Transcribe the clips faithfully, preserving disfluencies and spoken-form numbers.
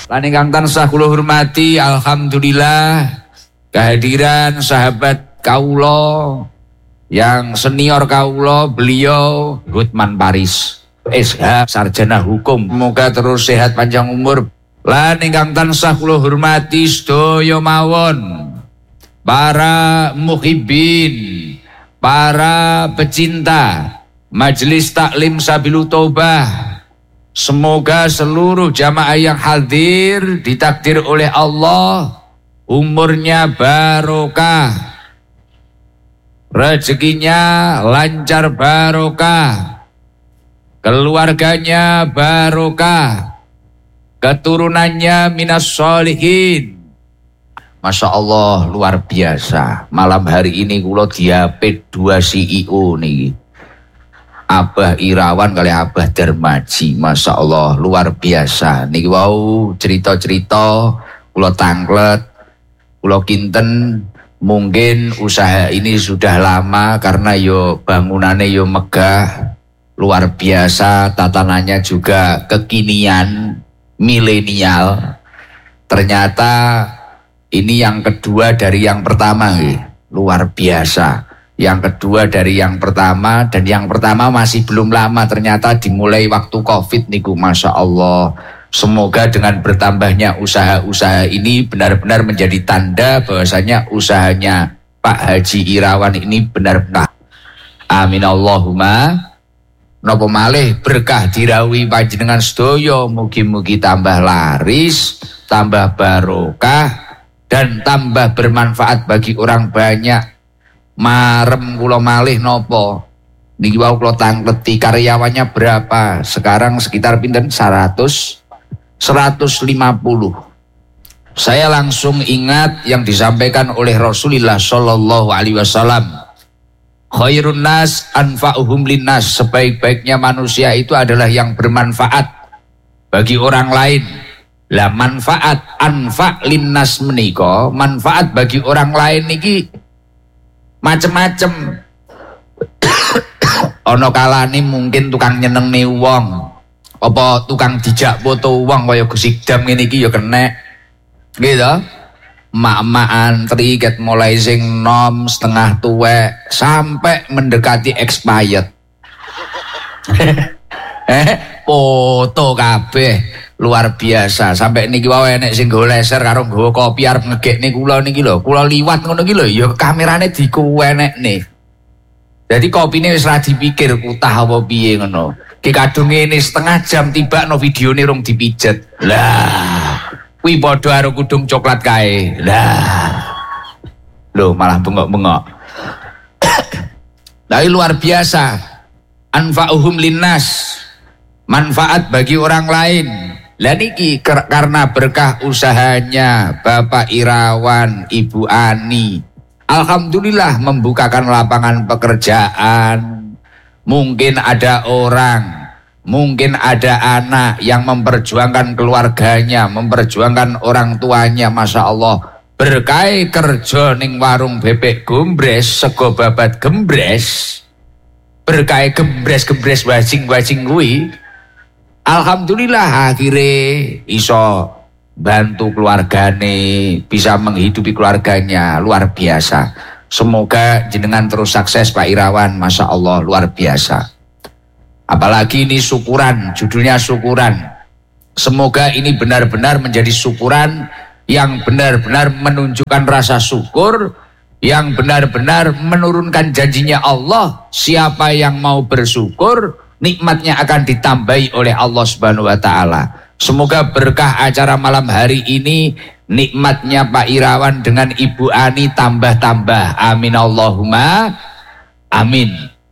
Lan ingkang tansah kula hormati, alhamdulillah kehadiran sahabat kawula yang senior kawula, beliau Hutman Paris S H sarjana hukum. Semoga terus sehat panjang umur. Lan ingkang tansah kula hormati sedaya mawon para muhibbin, para pecinta Majelis Taklim Sabilu Taubah. Semoga seluruh jamaah yang hadir ditakdir oleh Allah umurnya barokah, rezekinya lancar barokah, keluarganya barokah, keturunannya minas sholihin. Masya Allah, luar biasa. Malam hari ini kula diapit dua C E O nih, Abah Irawan kali Abah Darmaji. Masya Allah, luar biasa. Niki wau cerita-cerita kula tanglet, kula kinten. Mungkin usaha ini sudah lama karena yo bangunannya yo megah, luar biasa. Tatanannya juga kekinian, milenial. Ternyata ini yang kedua dari yang pertama, luar biasa. Yang kedua dari yang pertama, dan yang pertama masih belum lama, ternyata dimulai waktu Covid niku. Masya Allah. Semoga dengan bertambahnya usaha-usaha ini benar-benar menjadi tanda bahwasanya usahanya Pak Haji Irawan ini benar-benar. Amin Allahumma. Napa malih berkah dirawi panjenengan sedaya, mugi-mugi tambah laris, tambah barokah, dan tambah bermanfaat bagi orang banyak. Marem kula malih nopo niki wau kula tangleti karyawannya berapa sekarang, sekitar pinten seratus seratus lima puluh. Saya langsung ingat yang disampaikan oleh Rasulullah Shallallahu Alaihi Wasallam, khairun nas anfa'uhum linnas. Sebaik-baiknya manusia itu adalah yang bermanfaat bagi orang lain. Lah manfaat anfa' linnas menika, manfaat bagi orang lain niki macem-macem. Ono kalane mungkin tukang nyenengne wong, apa tukang dijak foto wong kaya Gus Ikdam ngene iki ya kena. Gitu. Mak-mak antri ket mulai sing nom setengah tuwek sampai mendekati expired. eh, foto kabeh. Luar biasa. Sampai niki wae enek sing nggo laser karo nggawa kopi arep ngegekne kula niki lho. Kula liwat ngono iki lho, ya kamerane dikuwenekne. Jadi kopine wis ra dipikir kutah apa piye ngono. Ki kadung ngene setengah jam tibakno videone rung dipijet. Lah, kuwi padha karo kudung coklat kae. Lah. Loh, malah bengok-bengok. Tapi luar biasa. Anfa'uhum linnas. Manfaat bagi orang lain. Lah niki karena berkah usahanya Bapak Irawan, Ibu Ani, alhamdulillah membukakan lapangan pekerjaan. Mungkin ada orang, mungkin ada anak yang memperjuangkan keluarganya, memperjuangkan orang tuanya. Masya Allah, berkah kerja ning warung bebek gembres, sego babat gembres, berkah gembres-gembres wajing-wajing kuwi. Alhamdulillah akhirnya iso bantu keluargane, bisa menghidupi keluarganya. Luar biasa. Semoga jenengan terus sukses Pak Irawan. Masya Allah, luar biasa. Apalagi ini syukuran, judulnya syukuran. Semoga ini benar-benar menjadi syukuran yang benar-benar menunjukkan rasa syukur, yang benar-benar menurunkan janjinya Allah. Siapa yang mau bersyukur, nikmatnya akan ditambahi oleh Allah Subhanahu wa taala. Semoga berkah acara malam hari ini, nikmatnya Pak Irawan dengan Ibu Ani tambah-tambah. Amin Allahumma amin.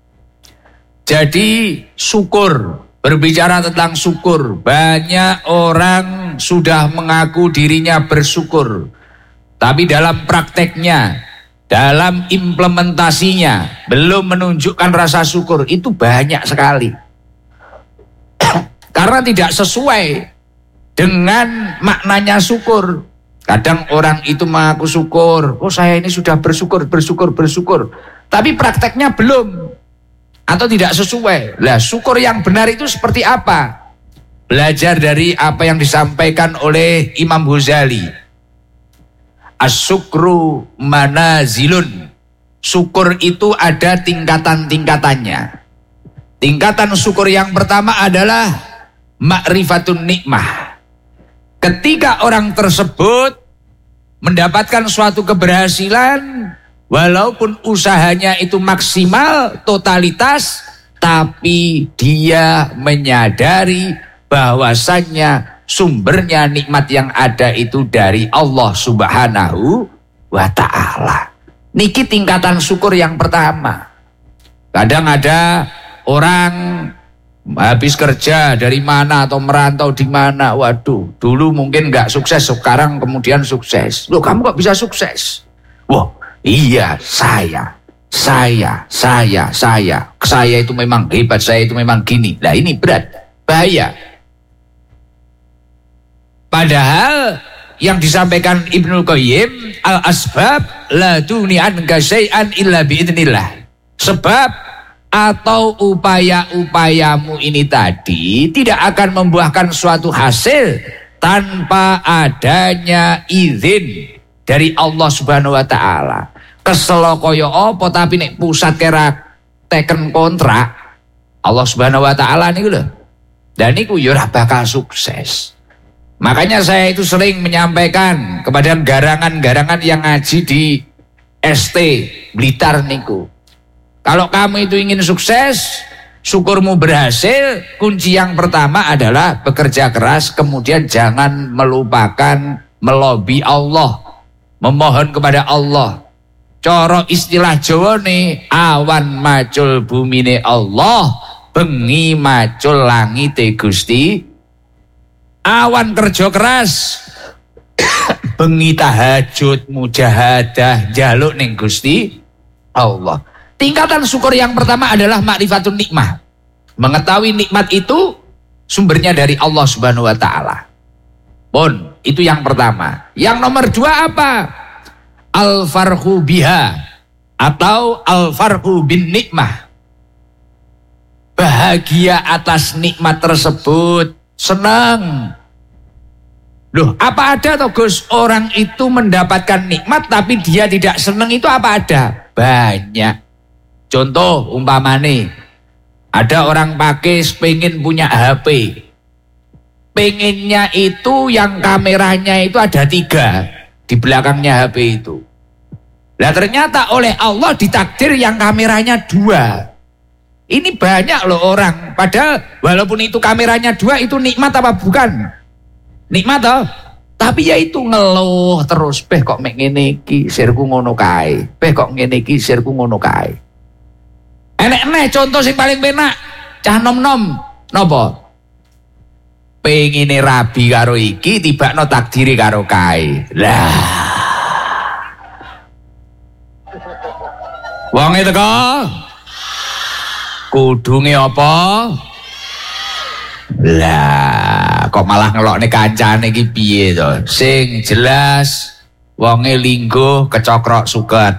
Jadi syukur, berbicara tentang syukur, banyak orang sudah mengaku dirinya bersyukur, tapi dalam prakteknya, dalam implementasinya belum menunjukkan rasa syukur. Itu banyak sekali. Karena tidak sesuai dengan maknanya syukur. Kadang orang itu mengaku syukur, oh saya ini sudah bersyukur, bersyukur, bersyukur, tapi prakteknya belum atau tidak sesuai. Lah syukur yang benar itu seperti apa? belajar dari apa yang disampaikan oleh Imam Ghazali. As-syukru manazilun. Syukur itu ada tingkatan-tingkatannya. Tingkatan syukur yang pertama adalah ma'rifatun nikmah. Ketika orang tersebut mendapatkan suatu keberhasilan, walaupun usahanya itu maksimal, totalitas, tapi dia menyadari bahwasannya sumbernya nikmat yang ada itu dari Allah Subhanahu wa ta'ala. Niki tingkatan syukur yang pertama. Kadang ada orang habis kerja dari mana atau merantau di mana, waduh, dulu mungkin nggak sukses, sekarang kemudian sukses. Loh, kamu kok bisa sukses? Wah, iya, saya, saya, saya, saya, saya itu memang hebat, saya itu memang gini. Nah, ini berat, bahaya. Padahal yang disampaikan Ibnul Qayyim, al-asbab la tuni anka syai'an illa biidznillah. Sebab atau upaya-upayamu ini tadi tidak akan membuahkan suatu hasil tanpa adanya izin dari Allah Subhanahu wa ta'ala. Kesel kaya apa tapi nek pusat kira teken kontrak Allah Subhanahu wa ta'ala niku lho. Dan niku ya ora bakal sukses. Makanya saya itu sering menyampaikan kepada garangan-garangan yang ngaji di S T Blitar niku. Kalau kamu itu ingin sukses, syukurmu berhasil, kunci yang pertama adalah bekerja keras, kemudian jangan melupakan melobi Allah, memohon kepada Allah. Coro istilah Jawa nih, awan macul bumine Allah, bengi macul langite Gusti. Awan kerja keras, bengi tahajud, mujahadah, jaluk ning Gusti Allah. Tingkatan syukur yang pertama adalah ma'rifatun nikmah. Mengetahui nikmat itu sumbernya dari Allah Subhanahu wa ta'ala. Pun, itu yang pertama. Yang nomor dua apa? Al-farhu biha atau al-farhu bin nikmah. Bahagia atas nikmat tersebut, senang. Loh, apa ada toh Gus orang itu mendapatkan nikmat tapi dia tidak senang, itu apa ada? Banyak. Contoh umpamane ada orang pakai pengen punya H P, pengennya itu yang kameranya itu ada tiga di belakangnya H P itu. Nah ternyata oleh Allah ditakdir yang kameranya dua. Ini banyak loh orang, padahal walaupun itu kameranya dua itu nikmat apa bukan? Nikmat toh? Tapi ya itu ngeluh terus, beh kok mek ngene iki sirku ngono kae, beh kok ngene iki sirku ngono kae. Enek-enek contoh sing paling penak, cah nom-nom napa? Pengine rabi karo iki tibakno takdiri karo kae. Lah. Wong itu kok kudunge apa? Lah, kok malah ngelokne kancane iki piye to? Sing jelas wonge lingguh kecokrok suket.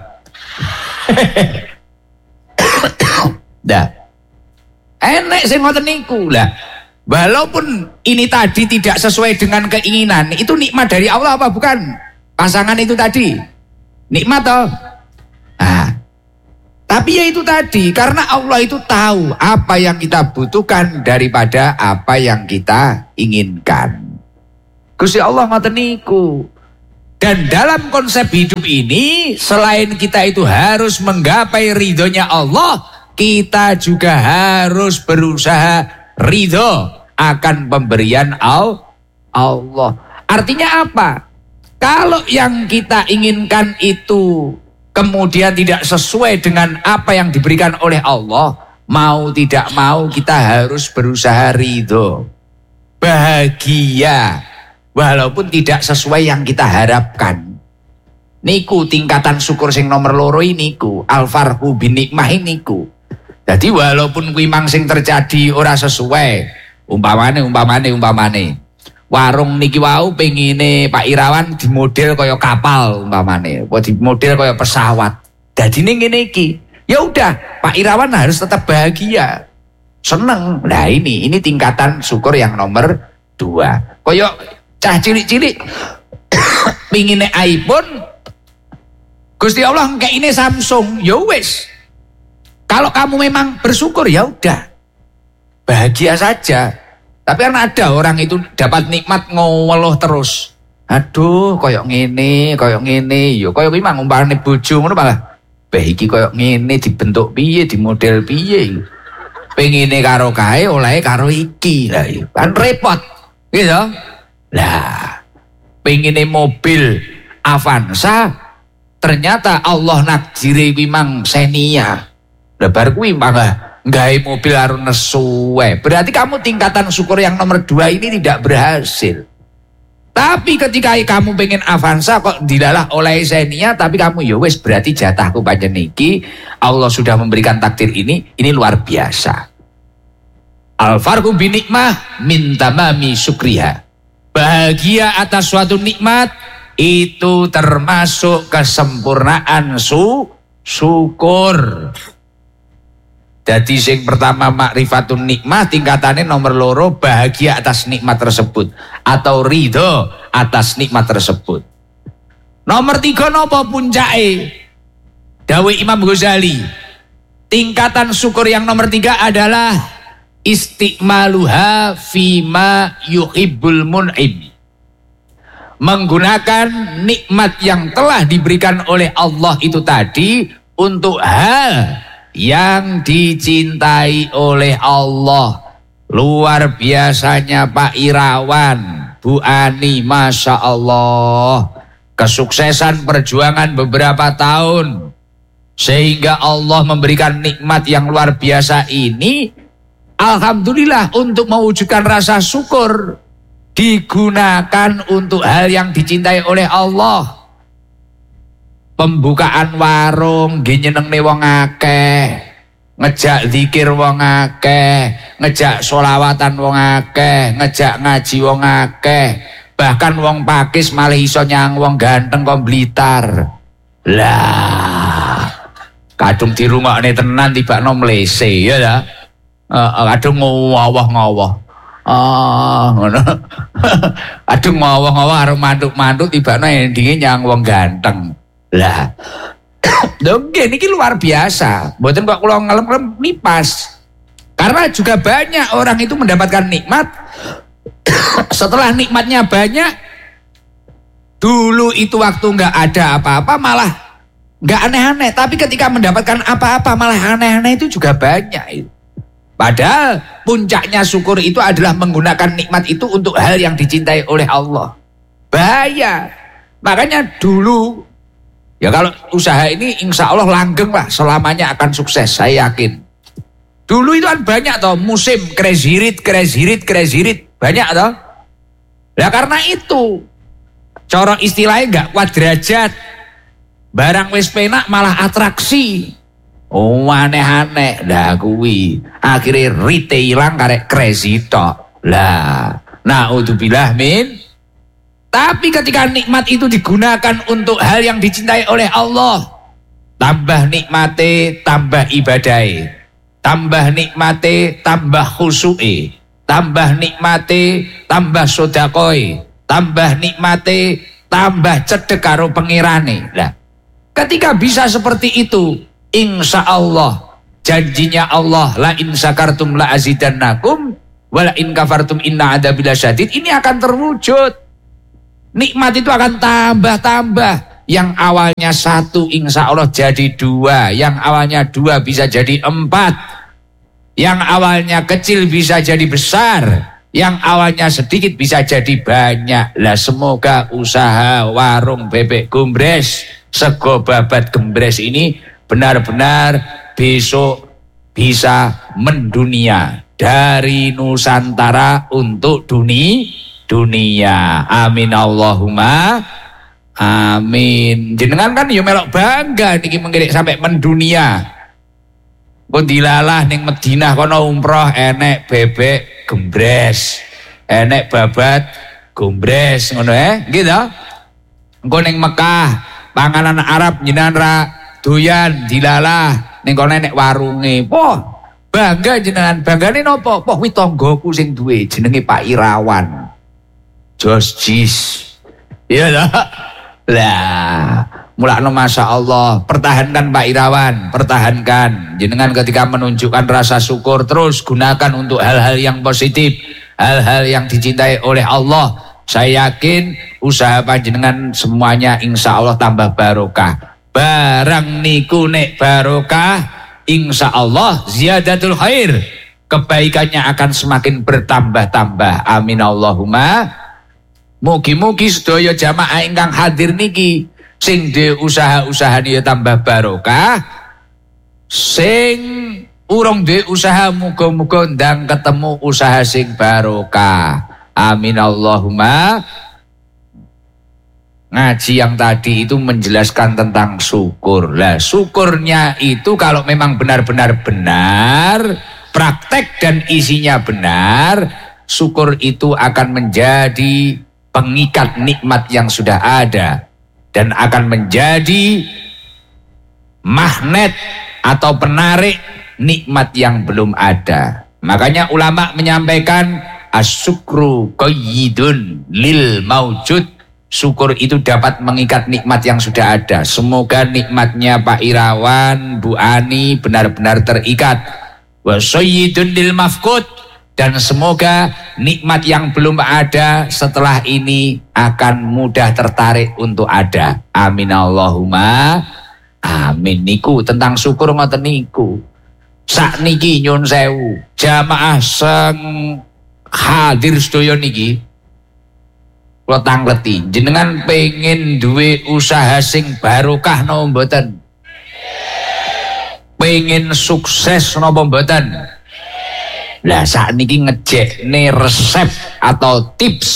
Dah. Enek sing ngoten niku. Lah, walaupun ini tadi tidak sesuai dengan keinginan, itu nikmat dari Allah apa bukan? Pasangan itu tadi nikmat toh? Nah, tapi ya itu tadi, karena Allah itu tahu apa yang kita butuhkan daripada apa yang kita inginkan. Gusti Allah ngoten niku. Dan dalam konsep hidup ini, selain kita itu harus menggapai ridhonya Allah, kita juga harus berusaha ridho akan pemberian Allah. Artinya apa? Kalau yang kita inginkan itu kemudian tidak sesuai dengan apa yang diberikan oleh Allah, mau tidak mau kita harus berusaha ridho, bahagia, walaupun tidak sesuai yang kita harapkan. Niku tingkatan syukur sing nomor loro ini ku, al-farhu bin nikmah niku. Jadi walaupun kuwi mang sing terjadi ora sesuai, umpamane umpamane umpamane warung niki wau pengine Pak Irawan di model kaya kapal umpamane, apa di model kaya pesawat. Dadine ngene iki. Ya udah, Pak Irawan harus tetap bahagia. seneng. Nah ini, ini tingkatan syukur yang nomor dua. Koyok cah cilik-cilik pingine iPhone, Gusti Allah kayak ini Samsung, ya wis. Kalau kamu memang bersyukur ya udah, bahagia saja. Tapi karena ada orang itu dapat nikmat ngeluh terus. Aduh, koyok ngene, koyok ngene, yo koyok iki mang umpamane bojo ngono malah. Beh iki koyok ngene dibentuk piye, di model piye. Pengine karo kae, olehe karo iki. Lah kan repot. Gitu. Lah, pengine mobil Avanza, ternyata Allah nakdire kuwi mang Xenia. Lah bar kuwi malah gawe mobil karo nesu wae. Berarti kamu tingkatan syukur yang nomor dua ini tidak berhasil. Tapi ketika kamu pengen Avanza kok dilalah oleh Xenia, tapi kamu ya wis berarti jatahku panjen niki, Allah sudah memberikan takdir ini, ini luar biasa. Al-farqu bi nikmah min tamami syukriha. Bahagia atas suatu nikmat itu termasuk kesempurnaan su syukur. Jadi sing pertama makrifatun nikmah, tingkatannya nomor loro bahagia atas nikmat tersebut atau ridho atas nikmat tersebut. Nomor tiga nopo puncake? Dawe Imam Ghazali, tingkatan syukur yang nomor tiga adalah istiqmaluha fima yuhibbul mun'im. Menggunakan nikmat yang telah diberikan oleh Allah itu tadi untuk hal yang dicintai oleh Allah. Luar biasanya Pak Irawan, Bu Ani, Masya Allah. Kesuksesan perjuangan beberapa tahun, sehingga Allah memberikan nikmat yang luar biasa ini. Alhamdulillah, untuk mewujudkan rasa syukur digunakan untuk hal yang dicintai oleh Allah. Pembukaan warung nyenengne wong akeh, ngejak zikir wong akeh, ngejak sholawatan wong akeh, ngejak ngaji wong akeh, bahkan wong Pakis malah iso nyang wong ganteng kok Blitar. Lah kadung dirungokne tenan tibakno mlese ya ta. Uh, kadung ngowah-ngowah. Ah ngono. Kadung ngowah-ngowah karo mantuk-mantuk tibakno endinge nyang wong ganteng. Lah, oke, ini luar biasa. Mboten kok kula ngelem-ngelem nipas. Karena juga banyak orang itu mendapatkan nikmat. Setelah nikmatnya banyak, dulu itu waktu nggak ada apa-apa malah nggak aneh-aneh. Tapi ketika mendapatkan apa-apa malah aneh-aneh itu juga banyak. Padahal puncaknya syukur itu adalah menggunakan nikmat itu untuk hal yang dicintai oleh Allah. Bahaya. Makanya dulu, ya kalau usaha ini insya Allah langgeng lah, selamanya akan sukses, saya yakin. Dulu itu kan banyak toh musim crazy rich, crazy rich, crazy rich, banyak toh. Nah karena itu, corong istilahnya nggak kuat derajat, barang wis penak malah atraksi. Oh aneh-aneh, dah kuwi akhirnya rite hilang karek crazy tok. Lah, naudzubillah min. Tapi ketika nikmat itu digunakan untuk hal yang dicintai oleh Allah, tambah nikmate, tambah ibadai, tambah nikmate, tambah khusyu'i, tambah nikmate, tambah sedekah, tambah nikmate, tambah cedek karo pengirane. Nah, ketika bisa seperti itu, insya Allah janjinya Allah, la in syakartum la azidannakum wa la in kafartum inna adzabi lasyadid, ini akan terwujud. Nikmat itu akan tambah-tambah. Yang awalnya satu insya Allah jadi dua. Yang awalnya dua bisa jadi empat. Yang awalnya kecil bisa jadi besar. Yang awalnya sedikit bisa jadi banyak. Lah semoga usaha warung bebek gumbres, sego babat gembres ini benar-benar besok bisa mendunia. Dari Nusantara untuk dunia. dunia. Amin Allahumma amin. Jenengan kan yo melok bangga niki mengkirik sampai mendunia. Kok dilalah ning Madinah kono umroh enek bebek gembres, enek babat gembres ngono eh, gitu. Engko ning Mekah panganan Arab jenengan ra doyan dilalah ning kono enek warunge. Poh, Bangga jenengan, banggane napa? Poh kuwi tanggaku sing duwe jenenge Pak Irawan. Jos jis. Iya lah. Lah, mulakno masyaallah, pertahankan Pak Irawan, pertahankan. Jenengan ketika menunjukkan rasa syukur terus gunakan untuk hal-hal yang positif, hal-hal yang dicintai oleh Allah. Saya yakin usaha panjenengan semuanya insya Allah tambah barokah. Barang niku nek barokah, insya Allah ziyadatul khair, kebaikannya akan semakin bertambah-tambah. Amin Allahumma. Mugi-mugi sedaya jamaah ingkang hadir niki sing duwe usaha-usahane ya tambah barokah, sing urung duwe usaha muga-muga ndang ketemu usaha sing barokah. Amin Allahumma. Ngaji yang tadi itu menjelaskan tentang syukur. Lah syukurnya itu kalau memang benar-benar benar, praktek dan isinya benar, syukur itu akan menjadi pengikat nikmat yang sudah ada dan akan menjadi magnet atau penarik nikmat yang belum ada. Makanya ulama menyampaikan asyukru qayyidun lil maujud. Syukur itu dapat mengikat nikmat yang sudah ada. Semoga nikmatnya Pak Irawan, Bu Ani benar-benar terikat. Wa sayyidun lil mafqud. Dan semoga nikmat yang belum ada setelah ini akan mudah tertarik untuk ada. Amin Allahumma. Amin. Niku tentang syukur ngoten niku. Sakniki nyun sewu, jamaah sing hadir sedaya niki kula tangleti, jenengan pengen duwe usaha sing barokah napa mboten? Pengen sukses napa mboten? Lah sakniki ngejekne resep atau tips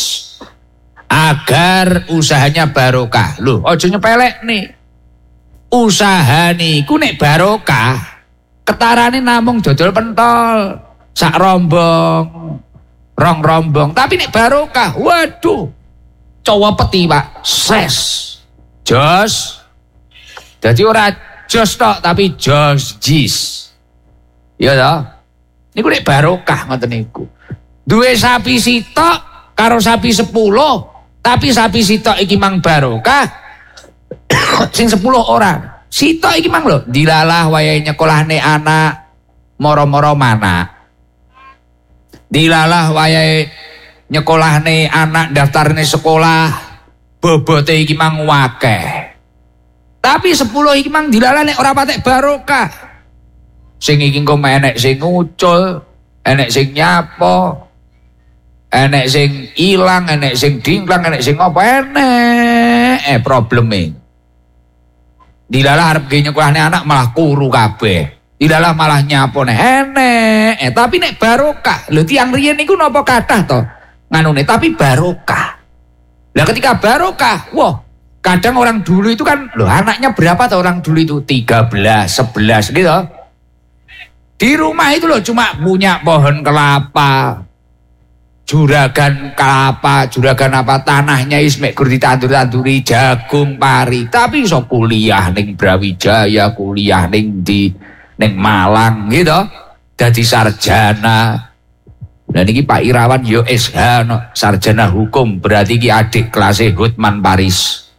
agar usahanya barokah. Loh, aja nyepelek nih. Usaha niku nek barokah, ketarane namung dodol pentol, sak rombong, rong rombong. Tapi nek barokah, waduh, cowo peti Pak, ses, jos. Jadi ora jos tok, tapi jos jis. Iya toh? Niku nek barokah ngoten niku. Duwe sapi sitok karo sapi sepuluh, tapi sapi sitok iki mang barokah. Sing sepuluh orang. Sitok iki mang lho, dilalah wayahe nyekolahne anak moro-moro mana. Dilalah wayahe nyekolahne anak daftarne sekolah bobote iki mang wakeh. Tapi sepuluh iki mang dilalah nek ora patek barokah. Sing iki engko enek sing ngucul, enek sing nyapo, enek sing ilang, enek sing dingklang, enek sing apa enek eh probleme. Dilalah arep nyekolahne anak malah kuru kabeh. Dilalah malah nyapone enek. Eh tapi nek barokah, lho tiyang riyen niku napa kathah to nganune, tapi barokah. Lah ketika barokah, wah, kadang orang dulu itu kan, lho anaknya berapa tuh orang dulu itu? tiga belas, sebelas gitu. Di rumah itu loh cuma punya pohon kelapa, juragan kelapa, juragan apa, tanahnya ismek gur ditandur-tanduri jagung pari. Tapi so kuliah ning Brawijaya, kuliah ning di ning Malang gitu, jadi sarjana. Dan ini Pak Irawan yo S H no, sarjana hukum, berarti ki adik kelasnya Hotman Paris.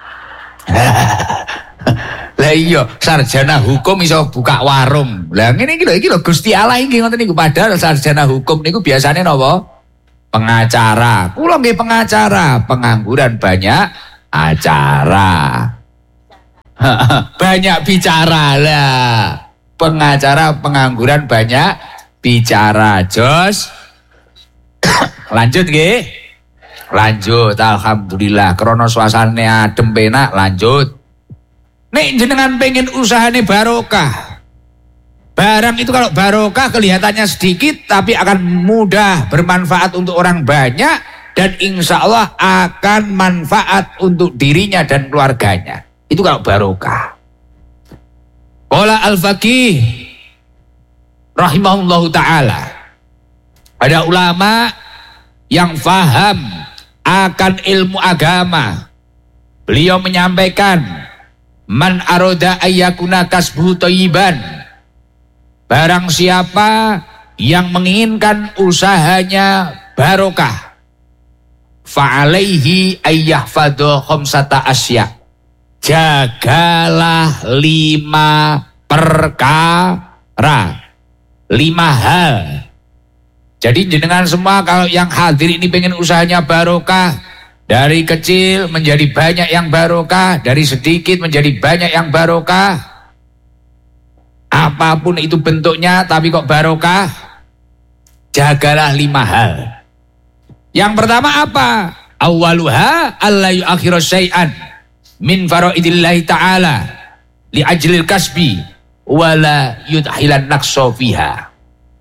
Lah iya, sarjana hukum iso buka warung. Lah ngene iki lho, iki lho Gusti Allah iki ngoten niku. Padahal sarjana hukum niku biasane napa? Pengacara. Kula nggih pengacara, pengangguran banyak acara. Banyak bicara lah. Pengacara pengangguran banyak bicara. Jos. Lanjut nggih. Lanjut, alhamdulillah. Krono suasanane adem penak, lanjut. Nek jenengan pengen usahane barokah, barang itu kalau barokah kelihatannya sedikit tapi akan mudah bermanfaat untuk orang banyak dan insya Allah akan manfaat untuk dirinya dan keluarganya. Itu kalau barokah. Qala al-faqih rahimahullahu ta'ala, ada ulama yang faham akan ilmu agama. Beliau menyampaikan, man aroda ayyakuna kasbuhu thayyiban, barang siapa yang menginginkan usahanya barokah, fa'alaihi ayyahfadhu khamsata asya, jagalah lima perkara, lima hal. Jadi jenengan semua kalau yang hadir ini pengen usahanya barokah, dari kecil menjadi banyak yang barokah, dari sedikit menjadi banyak yang barokah, apapun itu bentuknya tapi kok barokah, jagalah lima hal. Yang pertama apa? Awaluha alla yu'akhiru syai'an min faraidillahi ta'ala li ajlil kasbi wala yudhilan naqsa fiha.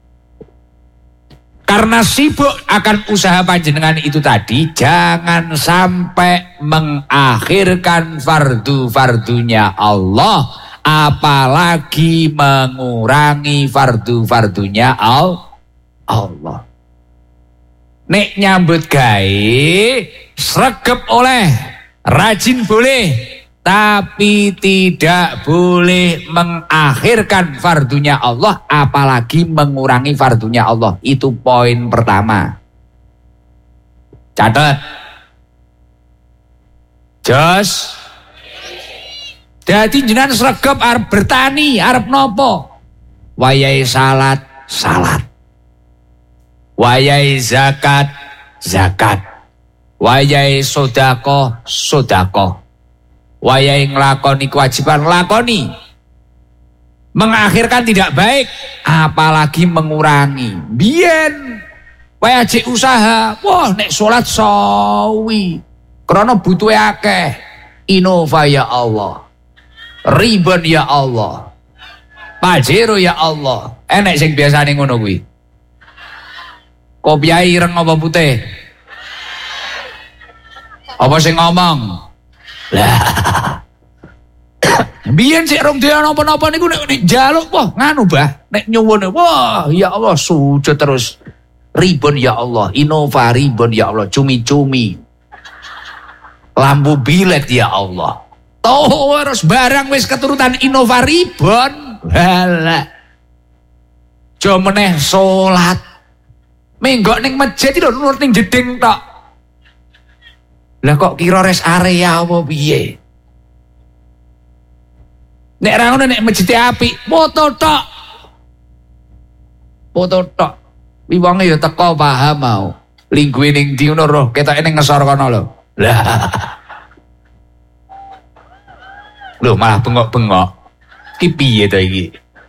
Karena sibuk akan usaha panjenengan itu tadi, jangan sampai mengakhirkan fardu-fardunya Allah, apalagi mengurangi fardu-fardunya Allah. Nek nyambut gawe sregep oleh, rajin boleh, tapi tidak boleh mengakhirkan fardunya Allah, apalagi mengurangi fardunya Allah. Itu poin pertama. Catat. Jos. Dadi jenengan sregep arep bertani, arep nopo? Wayahe salat, salat. Wayahe zakat, zakat. Wayahe sedekah, sedekah. Wayahe nglakoni kewajiban, lakoni. Mengakhirkan tidak baik, apalagi mengurangi. Biyen wayahe jek usaha, wah nek salat sawi, krana butuhe akeh. Innova ya Allah, Ribon ya Allah, Pajero ya Allah. Enek sing biasane ngono kuwi. Kopiah ireng apa putih? Apa sing ngomong? Lah. Biyen sik rong dhewe napa-napa niku nek njaluk wah nganu bah, nek nyuwun wah ya Allah sujud terus. Ribon ya Allah, Innova ribon ya Allah, cumi-cumi. Lampu bilet ya Allah. Toh harus barang wis keturutan Innova ribon. Halah. Jo meneh salat. Menggok ning masjid lho nurut ning jeding tok. Lah kok kira res area apa piye? Nek ra ngono nek masjid apik, foto tok. Foto tok. Wi wonge ya teko paham mau. Lingguhe ning ndi ngono roh, ketoke ning ngesor kono lho. Lah. Lho malah bengok-bengok. Ki piye to iki?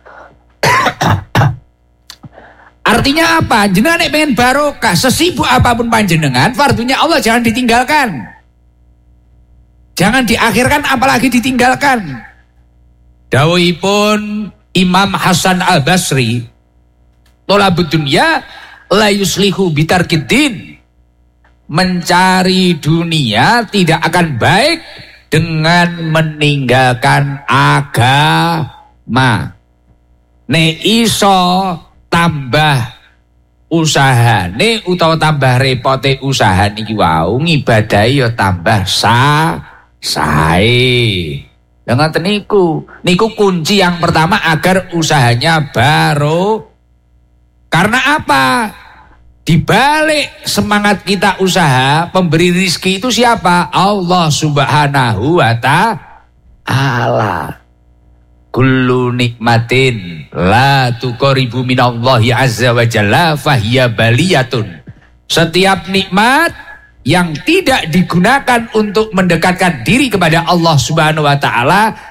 Artinya apa? Jenengan nek pengen barokah, sesibuk apapun panjenengan, fardunya Allah jangan ditinggalkan. Jangan diakhirkan apalagi ditinggalkan. Dawuhipun Imam Hasan Al-Basri, tolabud dunya la yuslihu bitarkiddin. Mencari dunia tidak akan baik dengan meninggalkan agama. Nek iso tambah usahane utawa tambah repote usaha niki wau, ngibadahi ya tambah sa sae. Lah ngoten niku. Niku kunci yang pertama agar usahanya baru. Karena apa? Di balik semangat kita usaha, pemberi rizki itu siapa? Allah Subhanahu wa ta'ala. Kullu nikmatin la tuqribu minallahi azza wa jalla fahiya baliyatun. Setiap nikmat yang tidak digunakan untuk mendekatkan diri kepada Allah Subhanahu wa taala